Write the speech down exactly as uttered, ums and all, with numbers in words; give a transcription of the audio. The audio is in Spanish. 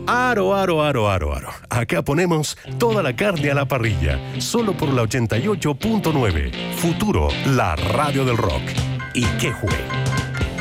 Aro, aro, aro, aro, aro. Acá ponemos toda la carne a la parrilla, solo por la ochenta y ocho punto nueve. Futuro, la radio del rock. ¿Y qué juego?